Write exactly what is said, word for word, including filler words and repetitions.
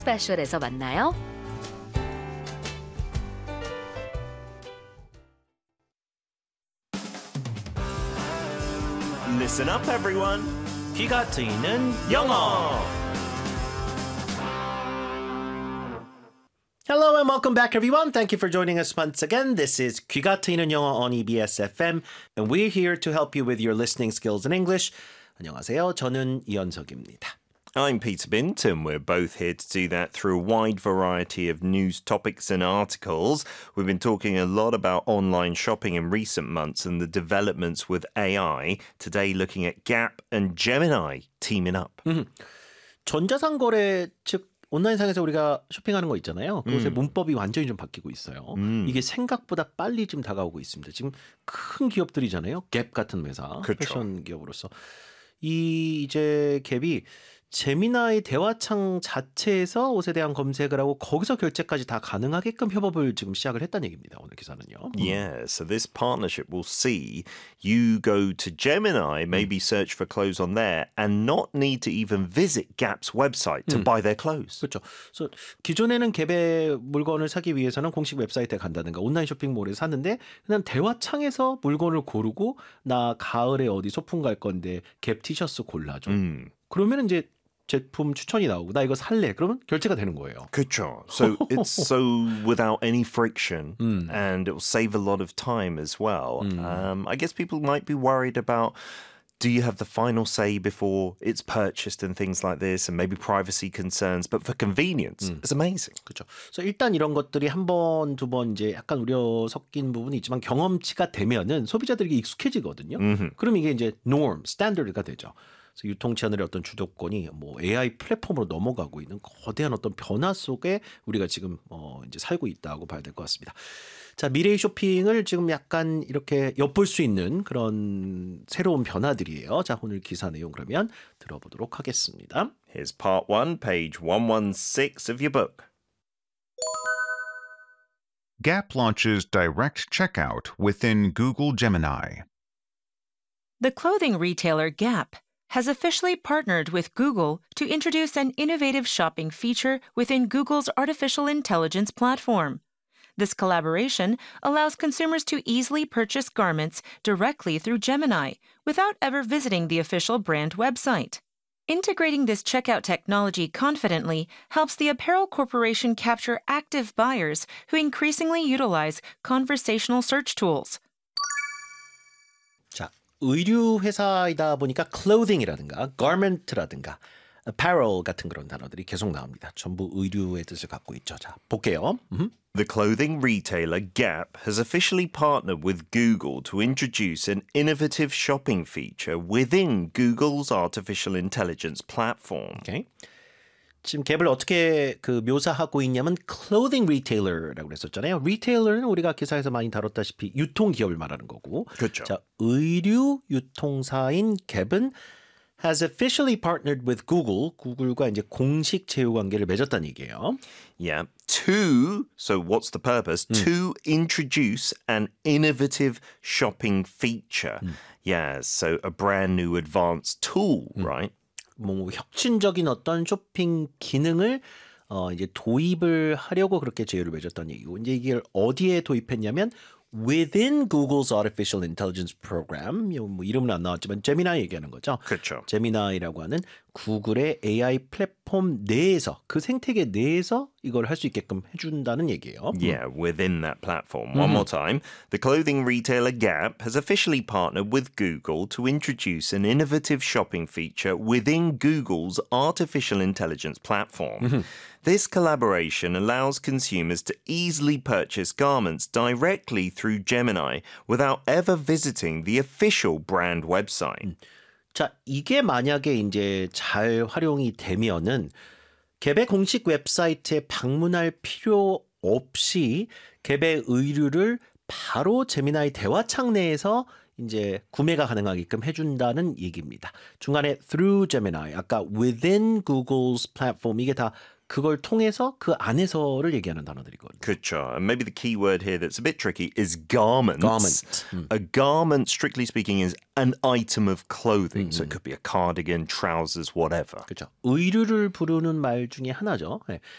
스페셜에서 만나요. Listen up, everyone. 귀가 트이는 영어. Hello and welcome back, everyone. Thank you for joining us once again. This is 귀가 트이는 영어 on E B S F M, and we're here to help you with your listening skills in English. 안녕하세요. 저는 이현석입니다. I'm Peter Binton. We're both here to do that through a wide variety of news topics and articles. We've been talking a lot about online shopping in recent months and the developments with A I. Today, looking at Gap and Gemini teaming up. 음, 전자상거래 즉 온라인상에서 우리가 쇼핑하는 거 있잖아요. 그것의 음. 문법이 완전히 좀 바뀌고 있어요. 음. 이게 생각보다 빨리 좀 다가오고 있습니다. 지금 큰 기업들이잖아요. 갭 같은 회사, 그렇죠. 패션 기업으로서. 이 이제 갭이 제미나이 대화창 자체에서 옷에 대한 검색을 하고 거기서 결제까지 다 가능하게끔 협업을 지금 시작을 했다는 얘기입니다. 오늘 기사는요. Yeah, so this partnership will see you go to Gemini, maybe search for clothes on there and not need to even visit Gap's website to 음. buy their clothes. 그렇죠. 그래서 기존에는 갭의 물건을 사기 위해서는 공식 웹사이트에 간다든가 온라인 쇼핑몰에서 샀는데 그냥 대화창에서 물건을 고르고 나 가을에 어디 소풍 갈 건데 갭 티셔츠 골라줘. 음. 그러면 이제 제품 추천이 나오고 나 이거 살래. 그러면 결제가 되는 거예요. 그렇죠. So it's so without any friction 음. and it will save a lot of time as well. 음. Um, I guess people might be worried about do you have the final say before it's purchased and things like this and maybe privacy concerns. But for convenience, 음. it's amazing. 그렇죠. 그래서 일단 이런 것들이 한 번, 두 번 이제 약간 우려 섞인 부분이 있지만 경험치가 되면은 소비자들에게 익숙해지거든요. 음흠. 그럼 이게 이제 norm, 스탠더드가 되죠. 그래서 유통 채널의 어떤 주도권이 뭐 에이아이 플랫폼으로 넘어가고 있는 거대한 어떤 변화 속에 우리가 지금 어 이제 살고 있다고 봐야 될 것 같습니다. 자, 미래의 쇼핑을 지금 약간 이렇게 엿볼 수 있는 그런 새로운 변화들이에요. 자, 오늘 기사 내용 그러면 들어보도록 하겠습니다. Here's part one, page one sixteen of your book. Gap launches direct checkout within Google Gemini. The clothing retailer Gap has officially partnered with Google to introduce an innovative shopping feature within Google's artificial intelligence platform. This collaboration allows consumers to easily purchase garments directly through Gemini without ever visiting the official brand website. Integrating this checkout technology confidently helps the apparel corporation capture active buyers who increasingly utilize conversational search tools. 자, 의류 회사이다 보니까 clothing이라든가 garment라든가 apparel 같은 그런 단어들이 계속 나옵니다. 전부 의류의 뜻을 갖고 있죠. 자, 볼게요. 음. The clothing retailer Gap has officially partnered with Google to introduce an innovative shopping feature within Google's artificial intelligence platform. Okay. 지금 갭을 어떻게 그 묘사하고 있냐면 clothing retailer라고 그랬었잖아요. retailer는 우리가 기사에서 많이 다뤘다시피 유통기업을 말하는 거고. 그렇죠. 자, 의류 유통사인 갭은 has officially partnered with Google. 구글과 이제 공식 제휴 관계를 맺었다는 얘기예요. Yeah. To, so what's the purpose? 음. To introduce an innovative shopping feature. 음. Yeah, so a brand new advanced tool, 음. right? 뭐 혁신적인 어떤 쇼핑 기능을 어 이제 도입을 하려고 그렇게 제휴를 맺었다는 얘기고 이제 이게 어디에 도입했냐면 within Google's artificial intelligence program, 뭐 이름은 안 나왔지만 제미나이 얘기하는 거죠. 그렇죠. 제미나이라고 하는 구글의 에이아이 플랫폼 내에서 그 생태계 내에서 이걸 할 수 있게끔 해준다는 얘기예요. Yeah, within that platform. One more time. The clothing retailer Gap has officially partnered with Google to introduce an innovative shopping feature within Google's artificial intelligence platform. This collaboration allows consumers to easily purchase garments directly through Gemini without ever visiting the official brand website. 자, 이게 만약에 이제 잘 활용이 되면은 갭의 공식 웹사이트에 방문할 필요 없이 갭의 의류를 바로 제미나이 대화창 내에서 이제 구매가 가능하게끔 해준다는 얘기입니다. 중간에 through Gemini, 아까 within Google's platform 이게 다 그걸 통해서 그 안에서를 얘기하는 단어들이거든요. 그렇죠. And maybe the key word here that's a bit tricky is garments. Garment. 음. A garment, strictly speaking, is an item of clothing. 음. So it could be a cardigan, trousers, whatever. 그렇죠. 의류를 부르는 말 중에 하나죠. 네.